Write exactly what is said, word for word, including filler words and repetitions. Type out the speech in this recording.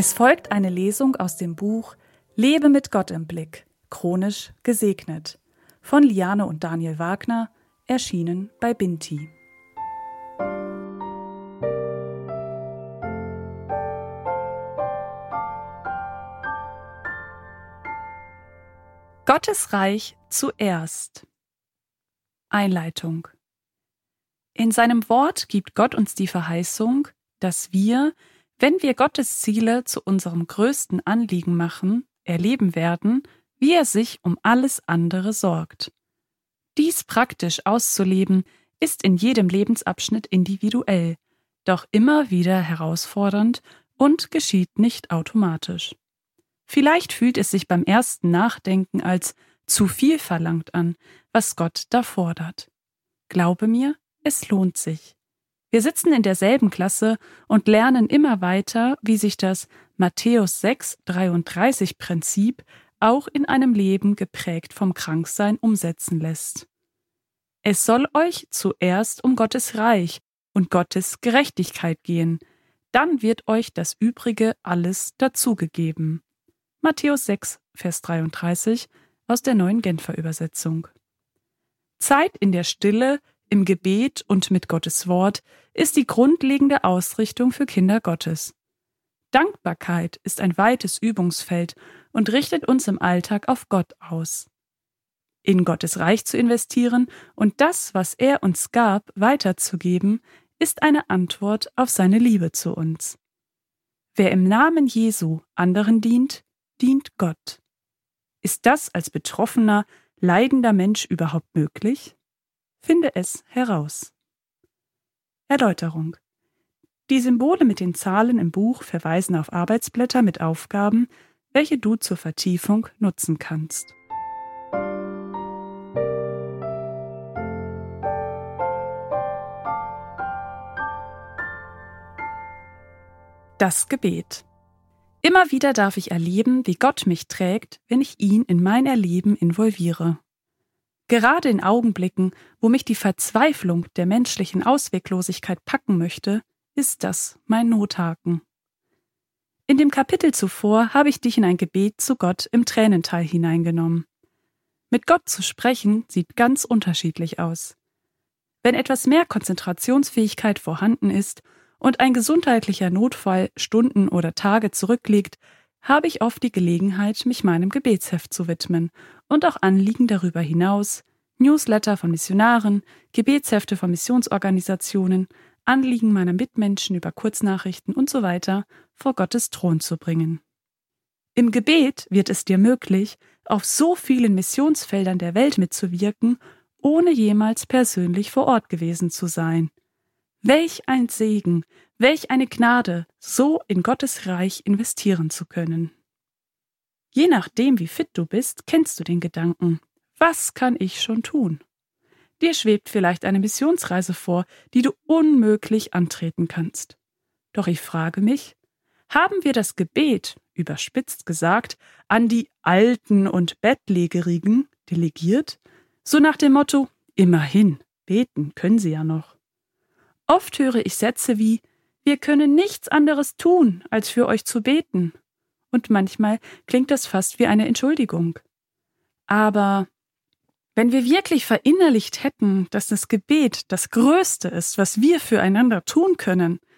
Es folgt eine Lesung aus dem Buch Lebe mit Gott im Blick, chronisch gesegnet, von Liane und Daniel Wagner, erschienen bei Binti. Gottes Reich zuerst. Einleitung. In seinem Wort gibt Gott uns die Verheißung, dass wir, wenn wir Gottes Ziele zu unserem größten Anliegen machen, erleben werden, wie er sich um alles andere sorgt. Dies praktisch auszuleben, ist in jedem Lebensabschnitt individuell, doch immer wieder herausfordernd und geschieht nicht automatisch. Vielleicht fühlt es sich beim ersten Nachdenken als zu viel verlangt an, was Gott da fordert. Glaube mir, es lohnt sich. Wir sitzen in derselben Klasse und lernen immer weiter, wie sich das Matthäus sechs dreiunddreißig Prinzip auch in einem Leben geprägt vom Kranksein umsetzen lässt. Es soll euch zuerst um Gottes Reich und Gottes Gerechtigkeit gehen, dann wird euch das Übrige alles dazugegeben. Matthäus sechs, Vers dreiunddreißig aus der Neuen Genfer Übersetzung. Zeit in der Stille, im Gebet und mit Gottes Wort ist die grundlegende Ausrichtung für Kinder Gottes. Dankbarkeit ist ein weites Übungsfeld und richtet uns im Alltag auf Gott aus. In Gottes Reich zu investieren und das, was er uns gab, weiterzugeben, ist eine Antwort auf seine Liebe zu uns. Wer im Namen Jesu anderen dient, dient Gott. Ist das als betroffener, leidender Mensch überhaupt möglich? Finde es heraus. Erläuterung. Die Symbole mit den Zahlen im Buch verweisen auf Arbeitsblätter mit Aufgaben, welche du zur Vertiefung nutzen kannst. Das Gebet. Immer wieder darf ich erleben, wie Gott mich trägt, wenn ich ihn in mein Erleben involviere. Gerade in Augenblicken, wo mich die Verzweiflung der menschlichen Ausweglosigkeit packen möchte, ist das mein Nothaken. In dem Kapitel zuvor habe ich dich in ein Gebet zu Gott im Tränental hineingenommen. Mit Gott zu sprechen sieht ganz unterschiedlich aus. Wenn etwas mehr Konzentrationsfähigkeit vorhanden ist und ein gesundheitlicher Notfall Stunden oder Tage zurückliegt, habe ich oft die Gelegenheit, mich meinem Gebetsheft zu widmen und auch Anliegen darüber hinaus, Newsletter von Missionaren, Gebetshefte von Missionsorganisationen, Anliegen meiner Mitmenschen über Kurznachrichten und so weiter vor Gottes Thron zu bringen. Im Gebet wird es dir möglich, auf so vielen Missionsfeldern der Welt mitzuwirken, ohne jemals persönlich vor Ort gewesen zu sein. Welch ein Segen, welch eine Gnade, so in Gottes Reich investieren zu können. Je nachdem, wie fit du bist, kennst du den Gedanken: Was kann ich schon tun? Dir schwebt vielleicht eine Missionsreise vor, die du unmöglich antreten kannst. Doch ich frage mich, haben wir das Gebet, überspitzt gesagt, an die Alten und Bettlägerigen delegiert? So nach dem Motto: Immerhin, beten können sie ja noch. Oft höre ich Sätze wie: Wir können nichts anderes tun, als für euch zu beten. Und manchmal klingt das fast wie eine Entschuldigung. Aber wenn wir wirklich verinnerlicht hätten, dass das Gebet das Größte ist, was wir füreinander tun können,